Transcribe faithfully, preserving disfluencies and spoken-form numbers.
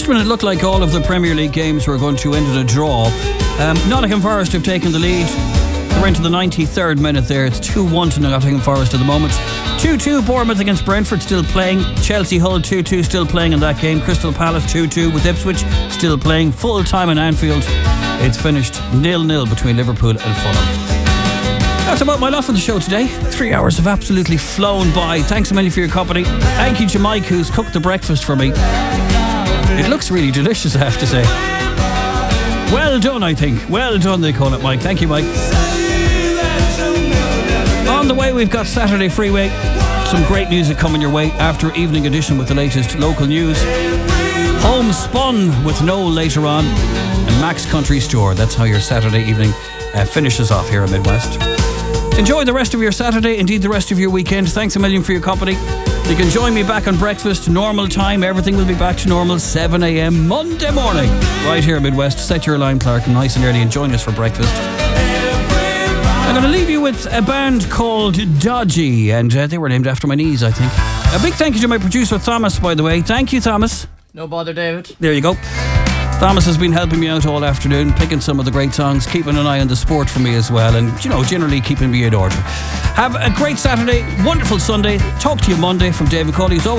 Just when it looked like all of the Premier League games were going to end in a draw, um, Nottingham Forest have taken the lead. They're into the ninety-third minute there. It's two one to Nottingham Forest at the moment. two two Bournemouth against Brentford still playing. Chelsea Hull two two still playing in that game. Crystal Palace two two with Ipswich still playing. Full time in Anfield. It's finished nil nil between Liverpool and Fulham. That's about my lot for the show today. Three hours have absolutely flown by. Thanks a million for your company. Thank you to Mike, who's cooked the breakfast for me. It looks really delicious, I have to say. Well done, I think. Well done, they call it, Mike. Thank you, Mike. On the way, we've got Saturday Freeway. Some great music coming your way after Evening Edition with the latest local news. Homespun with Noel later on. And Max Country Store. That's how your Saturday evening uh, finishes off here in Midwest. Enjoy the rest of your Saturday, indeed the rest of your weekend. Thanks a million for your company. You can join me back on breakfast, normal time. Everything will be back to normal, seven a.m. Monday morning. Right here in Midwest. Set your alarm, Clark, nice and early, and join us for breakfast. I'm going to leave you with a band called Dodgy, and uh, they were named after my knees, I think. A big thank you to my producer, Thomas, by the way. Thank you, Thomas. No bother, David. There you go. Thomas has been helping me out all afternoon, picking some of the great songs, keeping an eye on the sport for me as well, and, you know, generally keeping me in order. Have a great Saturday, wonderful Sunday. Talk to you Monday from David Cawley.